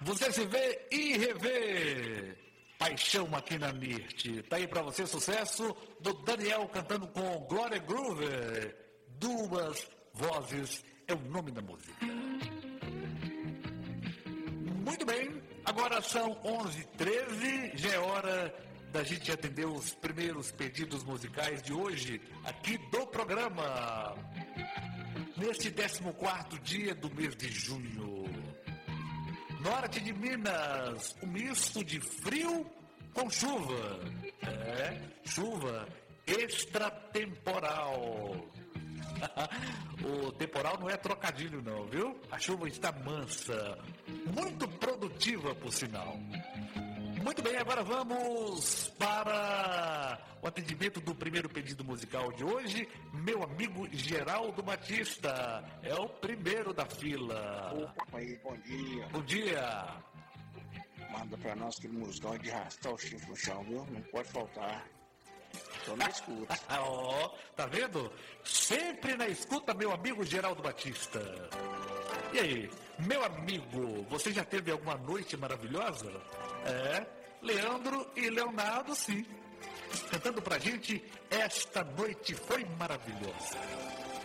Você se vê e revê. Paixão aqui na NIRT. Tá aí pra você sucesso do Daniel cantando com Glória Groover. Duas vozes é o nome da música. Muito bem, agora são 11h13, já é hora da gente atender os primeiros pedidos musicais de hoje aqui do programa. Neste 14º dia do mês de junho. Norte de Minas, um misto de frio com chuva. Chuva extratemporal. O temporal não é trocadilho não, viu? A chuva está mansa, muito produtiva por sinal. Muito bem, agora vamos para o atendimento do primeiro pedido musical de hoje. Meu amigo Geraldo Batista é o primeiro da fila. Opa, aí, bom dia. Bom dia. Manda pra nós que musical de arrastar o chifre no chão, viu? Não pode faltar. Tô na escuta. Ó, tá vendo? Sempre na escuta, meu amigo Geraldo Batista. E aí, meu amigo, você já teve alguma noite maravilhosa? Leandro e Leonardo, sim. Cantando pra gente, esta noite foi maravilhosa.